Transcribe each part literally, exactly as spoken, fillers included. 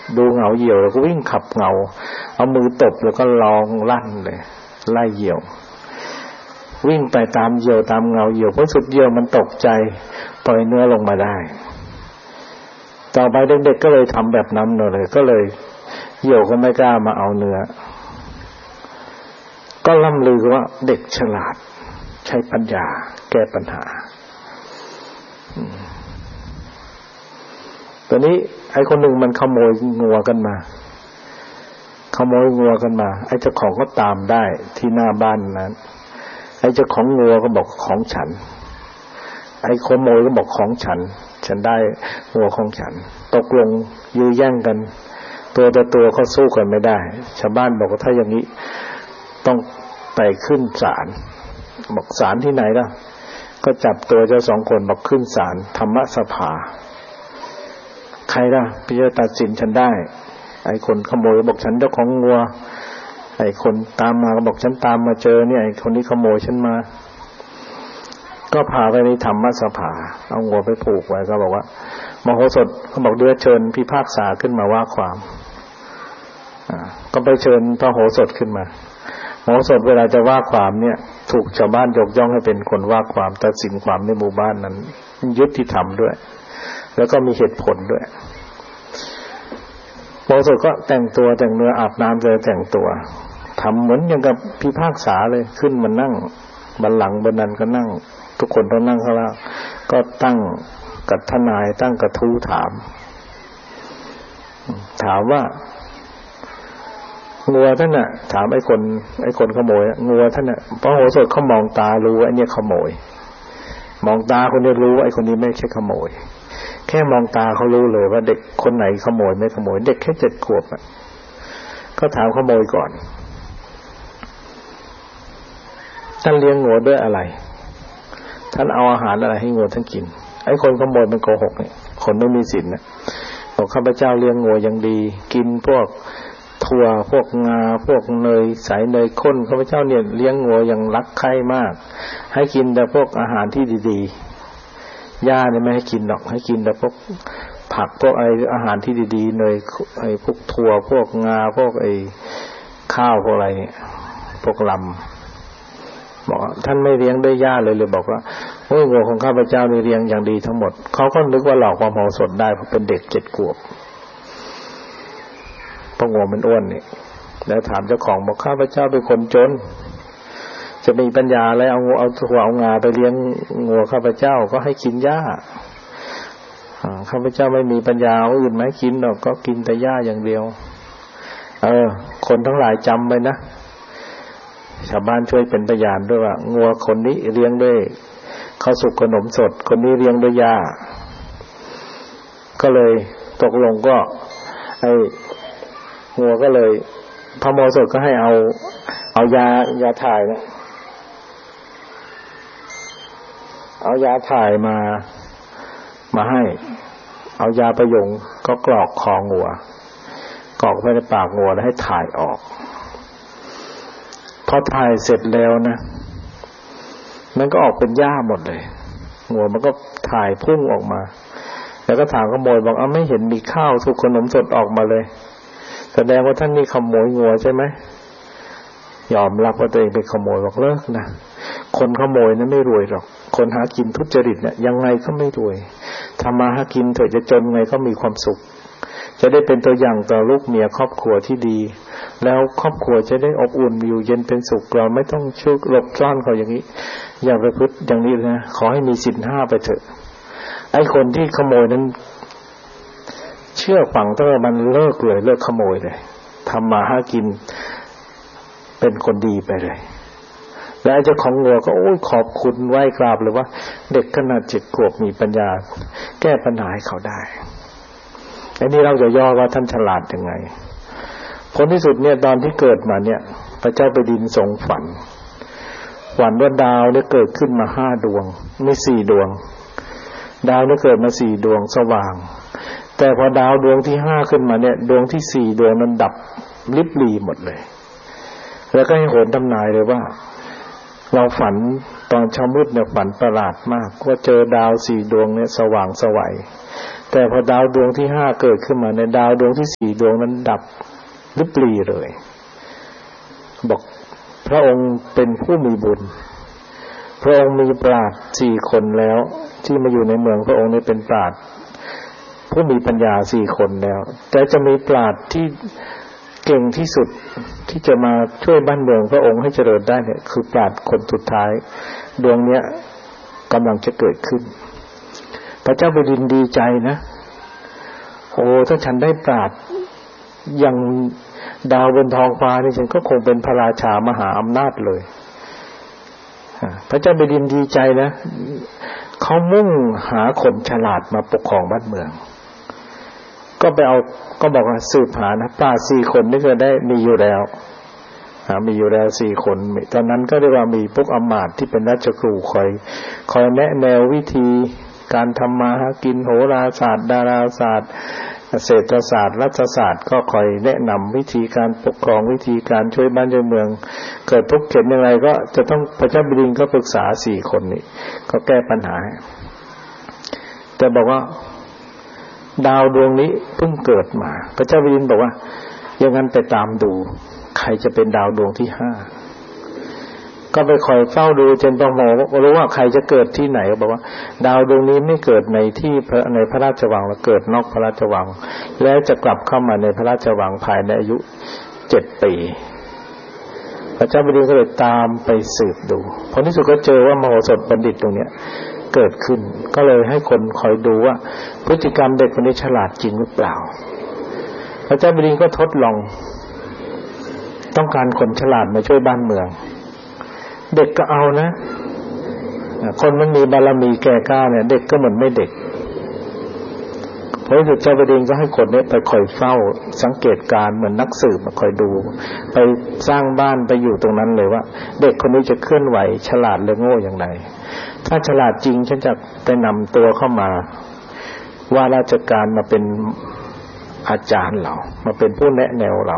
ดูเหงาเหยี่ยวแล้วก็วิ่งขับเหงาเอามือตบแล้วก็ร้องลั่นเลยไล่เหยี่ยววิ่งไปตามเหยี่ยวตามเงาเหยี่ยวพอสุดเหยี่ยวมันตกใจปล่อยเนื้อลงมาได้ต่อไปเด็กๆก็เลยทำแบบนั้นเลยก็เลยเหยี่ยวก็ไม่กล้ามาเอาเนื้อก็ล่ำลือว่าเด็กฉลาดใช้ปัญญาแก้ปัญหาตอนนี้ไอ้คนหนึ่งมันขโมยงัวกันมาขโมยงัวกันมาไอ้เจ้าของก็ตามได้ที่หน้าบ้านนั้นไอ้เจ้าของงัวก็บอกของฉันไอ้ขโมยก็บอกของฉันฉันได้งัวของฉันตกลงยื้อแย่งกันตัวต่อตัวเขาสู้กันไม่ได้ชาวบ้านบอกว่าถ้าอย่างนี้ต้องไปขึ้นศาลบอกศาลที่ไหนล่ะก็จับตัวเจ้าสองคนบอกขึ้นศาลธรรมสภาใครล่ะพี่จะตัดสินฉันได้ไอ้คนขโมยบอกฉันเจ้าของงัวไอ้คนตามมาก็บอกฉันตามมาเจอเนี่ยไอ้คนนี้ขโมยฉันมาก็พาไปในธรรมสภาเอางัวไปผูกไว้ก็บอกว่ามโหสถเขาบอกเดือเชิญพิพากษาขึ้นมาว่าความอ่าก็ไปเชิญพระโหสถขึ้นมามโหสถเวลาจะว่าความเนี่ยถูกชาวบ้านยกย่องให้เป็นคนว่าความตัดสินความในหมู่บ้านนั้นยุติธรรมด้วยแล้วก็มีเหตุผลด้วยมโหสถก็แต่งตัวแต่งเนื้ออาบน้ำเลยแต่งตัวทำเหมือนอย่างกับพิพากษาเลยขึ้นมานั่งบัลลังก์บนนั้นก็นั่งทุกคนต้องนั่งข้างล่างก็ตั้งกับทนายตั้งกระทู้ถามถามว่างัวท่านน่ะถามไอ้คนไอ้คนขโมยงัวท่านน่ะพระโหสถเขามองตารู้ว่าไอ้เนี่ยขโมยมองตาคนนี้รู้ว่าไอ้คนนี้ไม่ใช่ขโมยแค่มองตาเขารู้เลยว่าเด็กคนไหนขโมยไม่ขโมยเด็กแค่เจ็ดขวบอ่ะก็ถามขโมยก่อนท่านเลี้ยงงัวด้วยอะไรท่านเอาอาหารอะไรให้งัวท่านกินไอ้คนขโมยมันโกหกเนี่ยคนไม่มีศีลเนี่ยบอกข้าพเจ้าเลี้ยงงัวอย่างดีกินพวกถั่วพวกงาพวกเนยใสเนยข้นข้าพเจ้าเนี่ยเลี้ยงงัวอย่างรักใคร่มากให้กินแต่พวกอาหารที่ดีๆหญ้าเนี่ยไม่ให้กินหรอกให้กินแต่พวกผักพวกไออาหารที่ดีๆเนยไอพวกถั่วพวกงาพวกไอข้าวพวกอะไรเนี่ยพวกลำบอกท่านไม่เลี้ยงด้วยหญ้าเลยเลยบอกว่าโอ้ยงัวของข้าพเจ้านี่เลี้ยงอย่างดีทั้งหมดเขาก็นึกว่าหลอกความโหสถได้เพราะเป็นเด็กเจ็ดขวบเพราะงัวมันอ้วนนี่แล้วถามเจ้าของบอกข้าพเจ้าเป็นคนจนจะมีปัญญาอะไรเอาเอาถั่วเอางาไปเลี้ยงงัวข้าพเจ้าก็ให้กินหญ้าข้าพเจ้าไม่มีปัญญาอื่นไหมกินหรอกก็กินแต่หญ้าอย่างเดียวเออคนทั้งหลายจำไว้นะชาวบ้านช่วยเป็นพยานด้วยว่างัวคนนี้เลี้ยงด้วยข้าวสุกขนมสดคนนี้เลี้ยงด้วยหญ้าก็เลยตกลงก็ไอ้งัวก็เลยพระโมสถก็ให้เอาเอายายาถ่ายนะเอายาถ่ายมามาให้เอายาประยงก็กรอกคองัวกรอกไปในปากงัวแล้วให้ถ่ายออกพอถ่ายเสร็จแล้วนะมันก็ออกเป็นหญ้าหมดเลยงัวมันก็ถ่ายพุ่งออกมาแล้วก็ถามขโมยบอกอ้าวไม่เห็นมีข้าวสุกขนมสดออกมาเลยแสดงว่าท่านนี่ขโมยงัวใช่ไหมยอมรับว่าตัวเองเป็นขโมยบอกเลิกนะคนขโมยนั้นไม่รวยหรอกคนหากินทุจริตเนี่ยยังไงก็ไม่รวยทำมาหากินเถอะจะจนไงก็มีความสุขจะได้เป็นตัวอย่างต่อลูกเมียครอบครัวที่ดีแล้วครอบครัวจะได้อบอุ่นอยู่เย็นเป็นสุขเราไม่ต้องชุกหลบซ่อนเขาอย่างนี้อย่าไปพึ่งอย่างนี้นะขอให้มีศีลห้าไปเถอะไอ้คนที่ขโมยนั้นเชื่อฟังตั้งแต่มันเลิกเลยเลิกขโมยเลยทำมาหากินเป็นคนดีไปเลยและเจ้าของงัวก็โอ้ยขอบคุณไหว้กราบเลยว่าเด็กขนาดเจ็ดขวบมีปัญญาแก้ปัญหาให้เขาได้อันนี้เราจะย่อว่าท่านฉลาดยังไงผลที่สุดเนี่ยตอนที่เกิดมาเนี่ยพระเจ้าแผ่นดินทรงฝันฝันว่าดาวเนี่ยเกิดขึ้นมาห้าดวงไม่สี่ดวงดาวเนี่ยเกิดมาสี่ดวงสว่างแต่พอดาวดวงที่ห้าขึ้นมาเนี่ยดวงที่สี่ดวงนั้นดับลิบลีหมดเลยแล้วก็ให้โหนทำนายเลยว่าเราฝันตอนเช้ามืดเนี่ยฝันประหลาดมากว่าเจอดาวสี่ดวงเนี่ยสว่างไสวแต่พอดาวดวงที่ห้าเกิดขึ้นมาในดาวดวงที่สี่ดวงนั้นดับลิบลีเลยบอกพระองค์เป็นผู้มีบุญพระองค์มีปราชญ์สี่คนแล้วที่มาอยู่ในเมืองพระองค์นี้เป็นปราชญ์ผู้มีปัญญาสี่คนแล้วแต่จะมีปราชญ์ที่เก่งที่สุดที่จะมาช่วยบ้านเมืองพระองค์ให้เจริญได้เนี่ยคือปราชญ์คนสุดท้ายดวงเนี้ยกำลังจะเกิดขึ้นพระเจ้าแผ่นดินดีใจนะโอ้ถ้าฉันได้ปราชญ์อย่างดาวบนท้องฟ้านี่ฉันก็คงเป็นพระราชามหาอำนาจเลยพระเจ้าแผ่นดินดีใจนะเขามุ่งหาคนฉลาดมาปกครองบ้านเมืองก็ไปเอาก็บอกว่าสืบหานะปราชญ์สี่คนนี่ก็ได้มีอยู่แล้วมีอยู่แล้วสี่คนตอนนั้นก็เรียกว่ามีพวกอมาตย์ที่เป็นราชครูคอยคอยแนะแนววิธีการทำมาหากินโหราศาสตร์ดาราศาสตร์เศรษฐศาสตร์รัฐศาสตร์ก็คอยแนะนำวิธีการปกครองวิธีการช่วยบ้านช่วยเมืองเกิดทุกข์เข็ญอย่างไรก็จะต้องพระเจ้าแผ่นดินก็ปรึกษาสี่คนนี้ก็แก้ปัญหาแต่บอกว่าดาวดวงนี้เพิ่งเกิดมาพระเจ้าแผ่นดินบอกว่าอย่างนั้นไปตามดูใครจะเป็นดาวดวงที่ห้าก็ไปคอยเฝ้าดูจนพระโมรู้ว่าใครจะเกิดที่ไหนบอกว่าดาวดวงนี้ไม่เกิดในที่ในพระราชวังแล้วเกิดนอกพระราชวังแล้วจะกลับเข้ามาในพระราชวังภายในอายุเจ็ดปีพระเจ้าแผ่นดินก็เลยตามไปสืบดูผลที่สุดก็เจอว่ามโหสถบัณฑิตตรงเนี้ยเกิดขึ้นก็เลยให้คนคอยดูว่าพฤติกรรมเด็กคนนี้ฉลาดจริงหรือเปล่าพระเจ้าแผ่นดินก็ทดลองต้องการคนฉลาดมาช่วยบ้านเมืองเด็กก็เอานะคนมันมีบารมีแก่กล้าเนี่ยเด็กก็เหมือนไม่เด็กเพราะฉะนั้นเจ้าแผ่นดินก็ให้คนนี้ไปคอยเฝ้าสังเกตการเหมือนนักสืบมาคอยดูไปสร้างบ้านไปอยู่ตรงนั้นเลยว่าเด็กคนนี้จะเคลื่อนไหวฉลาดหรือโง่อย่างไรถ้าฉลาดจริงฉันจะไปนำตัวเข้ามาว่าราชการมาเป็นอาจารย์เรามาเป็นผู้แนะแนวเรา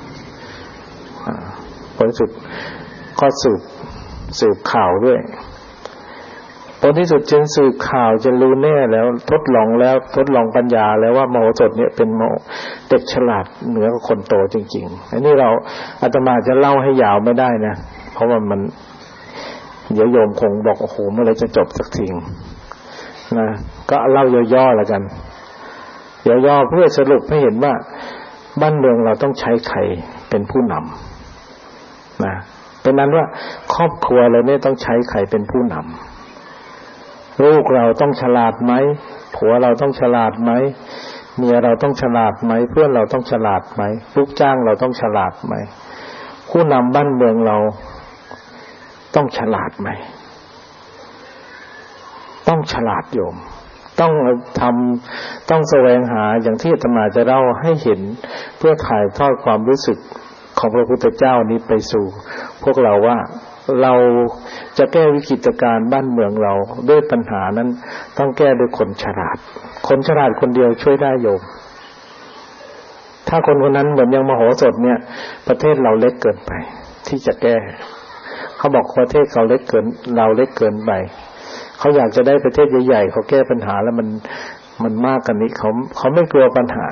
ผลสุดก็สืบสืบข่าวด้วยผลที่สุดจึงสืบข่าวจะรู้แน่แล้วทดลองแล้วทดลองปัญญาแล้วว่ามโหสถเนี่ยเป็นเด็กฉลาดเหนือกว่าคนโตจริงๆอันนี้เราอาตมาจะเล่าให้ยาวไม่ได้นะเพราะว่ามันเดี๋ยวโยมคงบอกโอ้โหเมื่อไรจะจบสักทีนะก็เล่าย่อๆแล้วกันย่อๆเพื่อสรุปให้เห็นว่าบ้านเมืองเราต้องใช้ใครเป็นผู้นำนะเป็นนั้นว่าครอบครัวเราเนี่ยต้องใช้ใครเป็นผู้นำลูกเราต้องฉลาดไหมผัวเราต้องฉลาดไหมเมียเราต้องฉลาดไหมเพื่อนเราต้องฉลาดไหมลูกจ้างเราต้องฉลาดไหมผู้นำบ้านเมืองเราต้องฉลาดไหมต้องฉลาดโยมต้องทำต้องแสวงหาอย่างที่อาตมาจะเล่าให้เห็นเพื่อถ่ายทอดความรู้สึกของพระพุทธเจ้านี้ไปสู่พวกเราว่าเราจะแก้วิกฤตการณ์บ้านเมืองเราด้วยปัญหานั้นต้องแก้ด้วยคนฉลาดคนฉลาดคนเดียวช่วยได้โยมถ้าคนคนนั้นเหมือนอย่างมโหสถเนี่ยประเทศเราเล็กเกินไปที่จะแก้เขาบอกประเทศเขาเล็กเกินเราเล็กเกินไปเขาอยากจะได้ประเทศใหญ่ๆเขาแก้ปัญหาแล้วมันมันมากกันนี้เขาเขาไม่กลัวปัญหา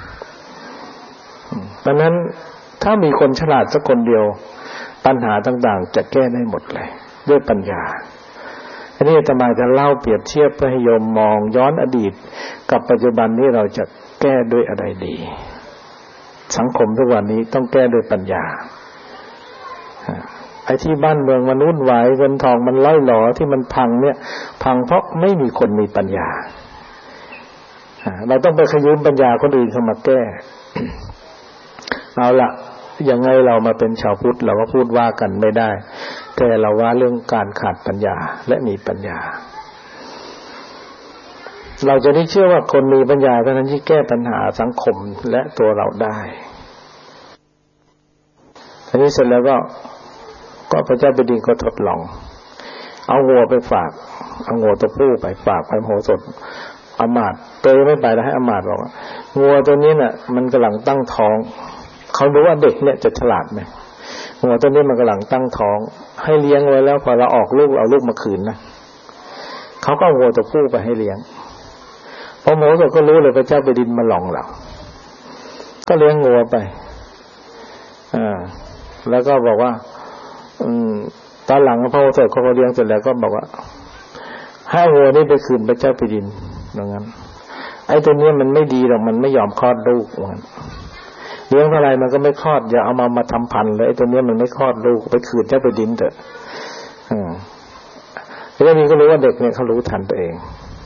เพราะนั้นถ้ามีคนฉลาดสักคนเดียวปัญหาต่างๆจะแก้ได้หมดเลยด้วยปัญญาอันนี้อาตมาจะเล่าเปรียบเทียบเพื่อให้โยมมองย้อนอดีตกับปัจจุบันนี้เราจะแก้ด้วยอะไรดีสังคมทุกวันนี้ต้องแก้ด้วยปัญญาไอ้ที่บ้านเมืองมันวุ่นวายเงินทองมันล่อยหลอที่มันพังเนี่ยพังเพราะไม่มีคนมีปัญญาเราต้องไปขยืมปัญญาคนอื่นเข้ามาแก้เอาละยังไงเรามาเป็นชาวพุทธเราก็พูดว่ากันไม่ได้แต่เราว่าเรื่องการขาดปัญญาและมีปัญญาเราจะได้เชื่อว่าคนมีปัญญาเท่านั้นที่แก้ปัญหาสังคมและตัวเราได้ทีนี้เสร็จแล้วก็ก็พระเจ้าแผ่นดินก็ทดลองเอางัวไปฝากเอางัวตัวผู้ไปฝากไปมโหสถอมาตย์ตัวไม่ไปแล้วให้อมาตย์บอกว่างัวตัวนี้น่ะมันกำลังตั้งท้องเขารู้ว่าเด็กเนี่ยจะฉลาดไหมงัวตัวนี้มันกำลังตั้งท้องให้เลี้ยงไว้แล้วพอเราออกลูกเอาลูกมาคืนนะเขาก็เอางัวตัวผู้ไปให้เลี้ยงพอโมโหสถก็รู้เลยพระเจ้าแผ่นดินมาหลอกเราก็เลี้ยงงัวไปอ่าแล้วก็บอกว่าอืมตอนหลังพระโมโหสถเขาก็เลี้ยงเสร็จแล้วก็บอกว่าให้วัวนี่ไปคืนพระเจ้าแผ่นดินอย่างนั้นไอ้ตัวนี้มันไม่ดีหรอกมันไม่ยอมคลอดลูกอย่างนั้นเลี้ยงเท่าไรมันก็ไม่คลอดอย่าเอามามาทำพันธุ์เลยไอ้ตัวนี้มันไม่คลอดลูกไปคืนเจ้าแผ่นดินเถอะอืมเรื่องนี้ก็รู้ว่าเด็กเนี่ยเขารู้ทันตัวเอง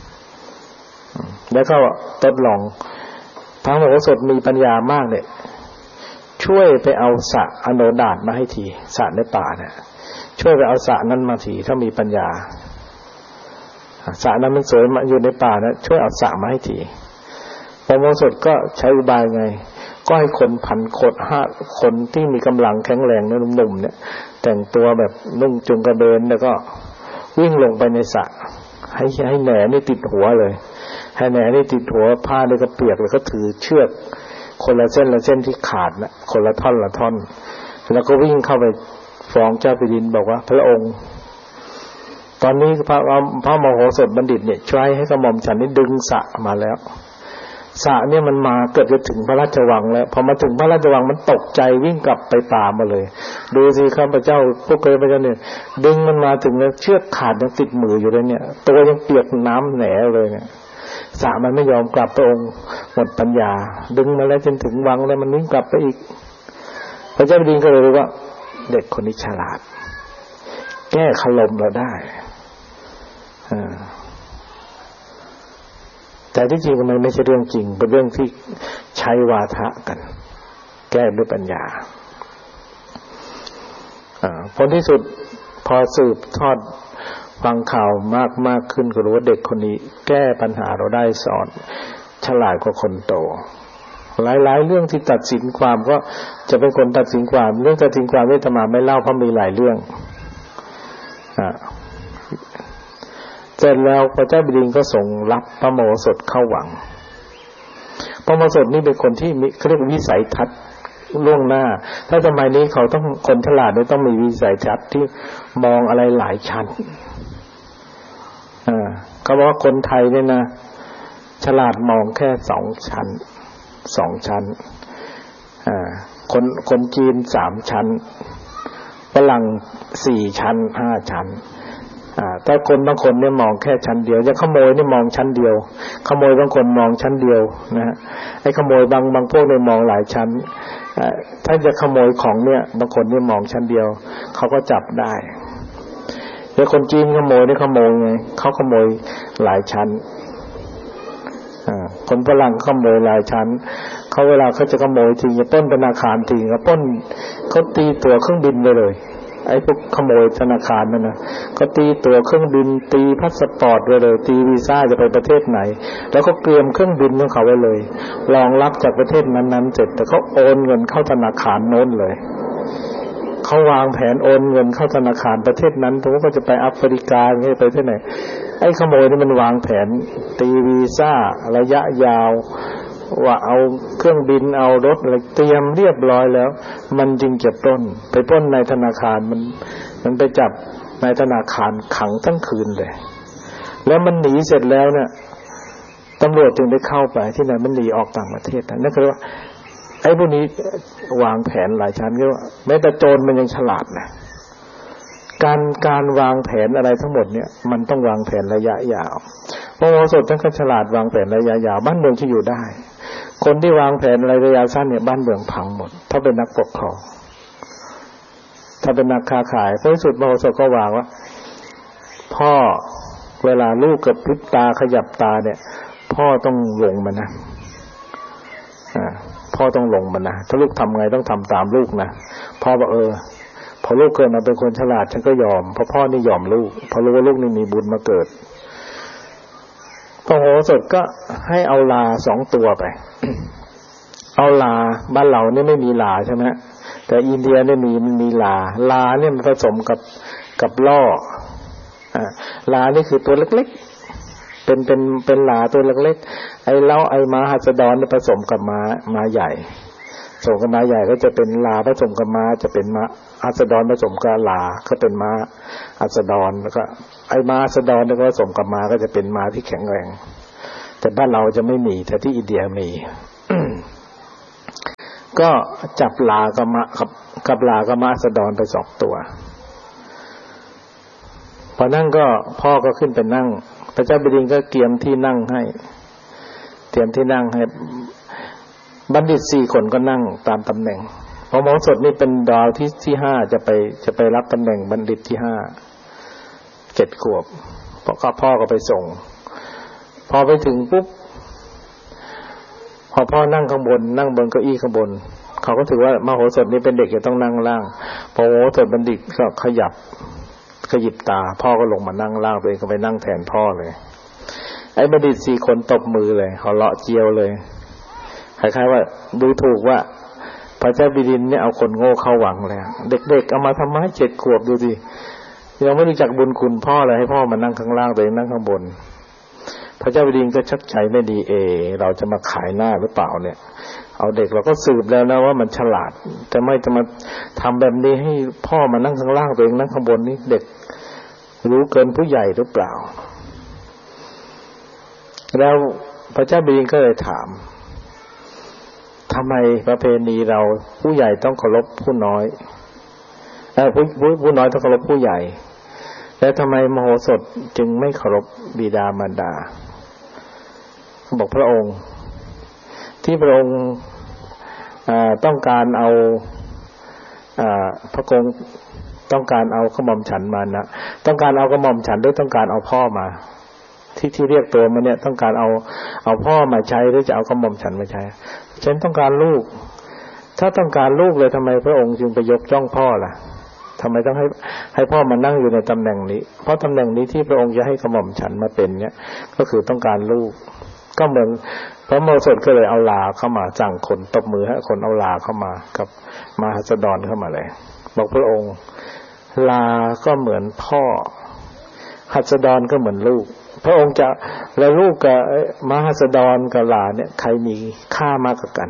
แล้วก็ทดลองพระโมโหสถมีปัญญามากเนี่ยช่วยไปเอาสระอโนดาตมาให้ทีสระในป่าเนี่ยช่วยไปเอาสระนั้นมาทีถ้ามีปัญญาสระนั้นมันสวยมาอยู่ในป่านะช่วยเอาสระมาให้ทีพระโมโหสถก็ใช้อุบายไงก็ให้คนพันคนห้าคนที่มีกำลังแข็งแรงเนี่ยหนุ่มๆเนี่ยแต่งตัวแบบนุ่งจุงกระเบนแล้วก็วิ่งลงไปในสระให้ให้แหน่นี่ติดหัวเลยให้แหน่นี่ติดหัวผ้านี่ก็เปียกแล้วก็ถือเชือกคนละเส้นละเส้นที่ขาดนะคนละท่อนละท่อนแล้วก็วิ่งเข้าไปฟ้องเจ้าแผ่นดินบอกว่าพระองค์ตอนนี้พระพระมโหสถบัณฑิตเนี่ยช่วยให้กระหม่อมฉันนี่ดึงสระมาแล้วสระเนี่ยมันมาเกือบจะถึงพระราชวังแล้วพอมาถึงพระราชวังมันตกใจวิ่งกลับไปป่ามาเลยดูสิข้าพเจ้าพวกเคยพระเจ้าเนี่ยดึงมันมาถึงแล้วเชือกขาดยังติดมืออยู่เลยเนี่ยตัวยังเปียกน้ำแหนเลยเนี่ยสระมันไม่ยอมกลับพระองค์หมดปัญญาดึงมาแล้วจนถึงวังแล้วมันวิ่งกลับไปอีกพระเจ้าแผ่นดินก็เลยรู้ว่าเด็กคนนี้ฉลาดแก้คารมเราได้แต่ที่จริงมันไม่ใช่เรื่องจริงเป็นเรื่องที่ใช้วาทะกันแก้ด้วยปัญญาผลที่สุดพอสืบทอดฟังข่าวมากมากขึ้นก็รู้ว่าเด็กคนนี้แก้ปัญหาเราได้สอนฉลาดกว่าคนโตหลายๆเรื่องที่ตัดสินความก็จะเป็นคนตัดสินความเรื่องตัดสินความที่อาตมาไม่เล่าเพราะมีหลายเรื่องอ่าเสร็จแล้วพระเจ้าแผ่นดินก็ส่งรับพระโมโหสถเข้าวังพระโมโหสถนี่เป็นคนที่มีเรียกวิสัยทัศน์ล่วงหน้าถ้าสมัยนี้เขาต้องคนฉลาดเนี่ยต้องมีวิสัยทัศน์ที่มองอะไรหลายชั้นอ่าเขาบอกว่าคนไทยเนี่ยนะฉลาดมองแค่สองชั้นสองชั้นอ่าคนคนจีนสามชั้นฝรั่งสี่ชั้นห้าชั้นอ่าแต่คนบางคนเนี่ยมองแค่ชั้นเดียวจะขโมยนี่มองชั้นเดียวขโมยบางคนมองชั้นเดียวนะฮะไอ้ขโมยบางบางพวกเนี่ยมองหลายชั้นอ่าถ้าจะขโมยของเนี่ยบางคนเนี่ยมองชั้นเดียวเขาก็จับได้แต่คนจีนขโมยนี่ขโมยไงเขาขโมยหลายชั้นอ่าคนฝรั่งขโมยหลายชั้นเขาเวลาเขาจะขโมยทีจะปล้นธนาคารทีก็ปล้นเขาตีตั๋วเครื่องบินไปเลยไอ้พวกขโมยธนาคารนั่นนะก็ตีตั๋วเครื่องบินตีพาสปอร์ตไว้เลยตีวีซ่าจะไปประเทศไหนแล้วก็เตรียมเครื่องบินของเขาไว้เลยรองรับจากประเทศนั้นๆเสร็จแต่เขาโอนเงินเข้าธนาคารโน้นเลยเขาวางแผนโอนเงินเข้าธนาคารประเทศนั้นผมก็จะไปแอฟริกาไงไปที่ไหนไอ้ขโมยนี่มันวางแผนตีวีซ่าระยะยาวว่าเอาเครื่องบินเอารถอะไรเตรียมเรียบร้อยแล้วมันจึงจะปล้นไปปล้นในธนาคารมันมันไปจับในธนาคารขังทั้งคืนเลยแล้วมันหนีเสร็จแล้วเนี่ยตำรวจจึงได้เข้าไปที่ไหนมันหนีออกต่างประเทศนั่นคือว่าไอ้พวกนี้วางแผนหลายชั้นก็ว่าแม้แต่โจรมันยังฉลาดนะการการวางแผนอะไรทั้งหมดเนี่ยมันต้องวางแผนระยะยาวพระโมโหสถท่านก็ฉลาดวางแผนระยะยาวบ้านเมืองที่อยู่ได้คนที่วางแผนอะไรระยะสั้นเนี่ยบ้านเมืองพังหมดถ้าเป็นนักปกครองถ้าเป็นนักค้าขายพระสุดพระโมโหสถก็วางว่าพ่อเวลาลูกกับพริบตาขยับตาเนี่ยพ่อต้องลงมันนะอ่าพ่อต้องลงมันนะถ้าลูกทำไงต้องทำตามลูกนะพ่อบอกเออพอลูกเกิดมาเป็นคนฉลาดฉันก็ยอมเพราะพ่อนี่ยอมลูกเพราะรู้ว่าลูกนี่มีบุญมาเกิดพระโมโหสถก็ให้เอาลาสองตัวไป เอาลาบ้านเราเนี่ยไม่มีลาใช่ไหมแต่อินเดียเนี่ยมีมันมีลาลาเนี่ยมันผสมกับกับล่ออ่าลานี่คือตัวเล็กๆเป็นเป็นเป็นลาตัวเล็กๆไอ้เล้าไอ้ม้าหัสดรเนี่ยผสมกับม้าม้าใหญ่ผสมกับม้าใหญ่ก็จะเป็นลาผสมกับม้าจะเป็นม้าหัสดรผสมกับลาก็เป็นม้าหัสดรแล้วก็ไอ้ม้าหัสดรเนี่ยก็ผสมกับม้าก็จะเป็นม้าที่แข็งแรงแต่บ้านเราจะไม่มีแต่ที่อินเดียมี ก็จับลากะมะกับกับลากะมะสะดอนไปสองตัวพอนั่งก็พ่อก็ขึ้นไปนั่งพระเจ้าแผ่นดินก็เตรียมที่นั่งให้เตรียมที่นั่งให้บัณฑิตสี่คนก็นั่งตามตำแหน่งพอมโหสถนี่เป็นดาวที่ที่ห้าจะไปจะไปรับตำแหน่งบัณฑิตที่ห้าเจ็ดขวบพ่อก็พ่อก็ไปส่งพอไปถึงปุ๊บพอพ่อนั่งข้างบนนั่งบนเก้าอี้ข้างบนเขาก็ถือว่ามโหสถนี่เป็นเด็กจะต้องนั่งล่างพอมโหสถบัณฑิตก็ขยับขยิบตาพ่อก็ลงมานั่งล่างตัวเองก็ไปนั่งแทนพ่อเลยไอ้บัณฑิตสี่คนตบมือเลยเขาเลาะเจียวเลยคล้ายๆว่าดูถูกว่าพระเจ้าแผ่นดินเนี่ยเอาคนโง่เข้าหวังเลยเด็กๆเอามาทำไมเจ็ดขวบดูสิยังไม่รู้จักบุญคุณพ่อเลยให้พ่อมานั่งข้างล่างตัวเองนั่งข้างบนพระเจ้าแผ่นดินก็ชักใจไม่ดีเอเราจะมาขายหน้าหรือเปล่าเนี่ยเอาเด็กเราก็สืบแล้วนะว่ามันฉลาดแต่ไม่จะมาทำแบบนี้ให้พ่อมานั่งข้างล่างตัวเองนั่งข้างบนนี่เด็กรู้เกินผู้ใหญ่หรือเปล่าแล้วพระเจ้าแผ่นดินก็เลยถามทำไมประเพณีเราผู้ใหญ่ต้องเคารพผู้น้อยเออผู้ผู้ผู้น้อยต้องเคารพผู้ใหญ่แล้วทำไมมโหสถจึงไม่เคารพบิดามารดาบอกพระองค์ที่พระองค์ต้องการเอาพระองค์ต้องการเอากระหม่อมฉันมานะต้องการเอากระหม่อมฉันหรือต้องการเอาพ่อมาที่ที่เรียกตัวมาเนี่ยต้องการเอาเอาพ่อมาใช้หรือจะเอากระหม่อมฉันมาใช้ฉันต้องการลูกถ้าต้องการลูกเลยทำไมพระองค์จึงไปยกย่องพ่อล่ะทำไมต้องให้ให้พ่อมานั่งอยู่ในตำแหน่งนี้เพราะตำแหน่งนี้ที่พระองค์จะให้กระหม่อมฉันมาเป็นเนี่ยก็คือต้องการลูกก็เหมือนพระโมโหสถก็เลยเอาลาเข้ามาสั่งคนตบมือให้คนเอาลาเข้ามากับมหาสดรเข้ามาเลยบอกพระองค์ลาก็เหมือนพ่อหัสดรก็เหมือนลูกพระองค์จะแล้วลูกกับมหาสดรกับลาเนี่ยใครมีค่ามากกว่ากัน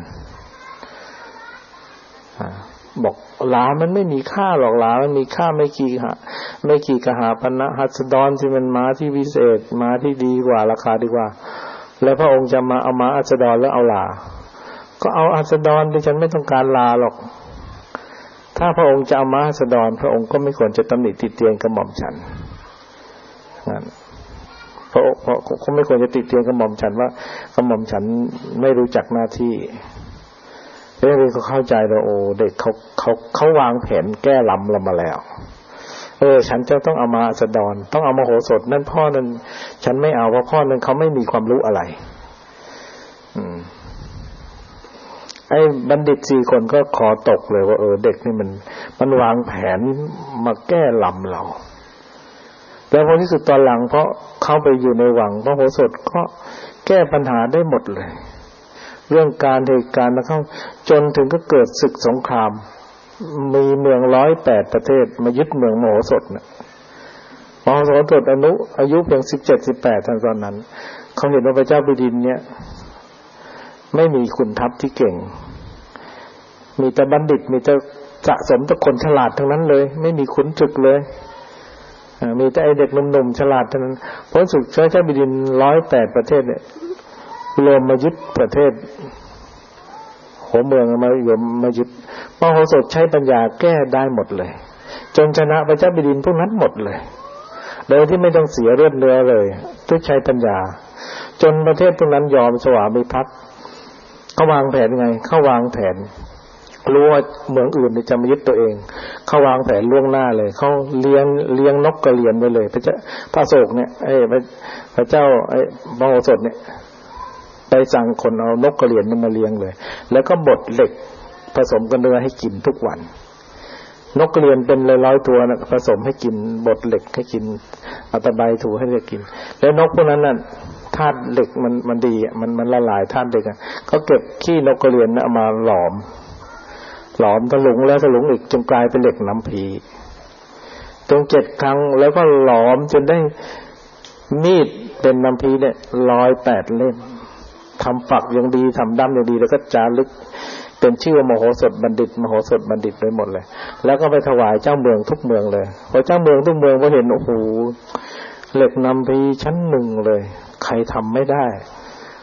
บอกลามันไม่มีค่าหรอกลามันมีค่าไม่กี่หะไม่กี่กหาปณะหัสดรที่มันม้าที่วิเศษม้าที่ดีกว่าราคาดีกว่าแล้วพระองค์จะมาเอาม้าหัสดรแล้วเอาลาก็เอาหัสดรที่ฉันไม่ต้องการลาหรอกถ้าพระองค์จะเอาม้าหัสดรพระองค์ก็ไม่ควรจะตำหนิติเตียนกระหม่อมฉันนั่นเพราะเพราะเขาไม่ควรจะติเตียนกระหม่อมฉันว่ากระหม่อมฉันไม่รู้จักหน้าที่เรื่องนี้เขาเข้าใจแล้วโอ้เด็กเขาเขาเขาวางแผนแก้ลำเรามาแล้วเออฉันจะต้องเอามาสะดอนต้องเอามโหสถนั่นพ่อนั้นฉันไม่เอาเพราะพ่อนั้นเขาไม่มีความรู้อะไรอืมไอ้บัณฑิตสี่คนก็ขอตกเลยว่าเออเด็กนี่มันมันวางแผนมาแก้ลำเราแล้วพอที่สุดตอนหลังเพราะเข้าไปอยู่ในวังพระโหสถก็แก้ปัญหาได้หมดเลยเรื่องการเหตุการณ์แล้วเข้าจนถึงก็เกิดศึกสงครามมีเมืองร้อยแปดประเทศมายึดเมืองมโหสถนะมโหสถอนุอายุเพียงสิบเจ็ดสิบแปดตอนนั้นเขาเห็นว่าพระเจ้าแผ่นดินเนี่ยไม่มีขุนทัพที่เก่งมีแต่บัณฑิตมีแต่สะสมแต่คนฉลาดทั้งนั้นเลยไม่มีขุนศึกเลยมีแต่ไอเด็กหนุ่มๆฉลาดเท่านั้นเพราะศึกพระเจ้าแผ่นดินร้อยแปดประเทศเนี่ยรวมมายึดประเทศหัวเมืองมารวมมายึดมโหสถใช้ปัญญาแก้ได้หมดเลยจนชนะพระเจ้าแผ่นดินพวกนั้นหมดเลยโดยที่ไม่ต้องเสียเลือดเนื้อเลยด้วยใช้ปัญญาจนประเทศพวกนั้นยอมสวามิภักดิ์เขาวางแผนไงเขาวางแผนรู้ว่าเมืองอื่นจะมายึดตัวเองเขาวางแผนล่วงหน้าเลยเขาเลี้ยงเลี้ยงนกกระเรียนไว้เลยพระเจ้าพระโศกเนี่ยไอ้พระเจ้าไอ้มโหสถเนี่ยไปสั่งคนเอานกกระเรียนมาเลี้ยงเลยแล้วก็บดเหล็กผสมกับเนื้อให้กินทุกวันนกกระเรียนเป็นร้อยๆตัวนะผสมให้กินบดเหล็กให้กินเอาตะไบถูให้ได้กินแล้วนกพวกนั้นน่ะธาตุเหล็กมันมันดีอ่ะมันมันละลายธาตุเหล็กอ่ะเขาเก็บขี้นกกระเรียนเอามาหลอมหลอมถลุงแล้วถลุงอีกจนกลายเป็นเหล็กน้ำผีจนเจ็ดครั้งแล้วก็หลอมจนได้มีดเป็นน้ำผีเนี่ยร้อยแปดเล่มทำฝักอย่างดีทำด้ามอย่างดีแล้วก็จารึกเป็นชื่อมโหสถบัณฑิตมโหสถบัณฑิตไปหมดเลยแล้วก็ไปถวายเจ้าเมืองทุกเมืองเลยพอเจ้าเมืองทุกเมืองพอเห็นโอ้โหเหล็กน้ำผีชั้นหนึ่งเลยใครทำไม่ได้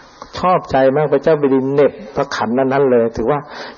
ชอบใจมากพระเจ้าแผ่นดินเหน็บพระขันนั้นๆเลยถือว่า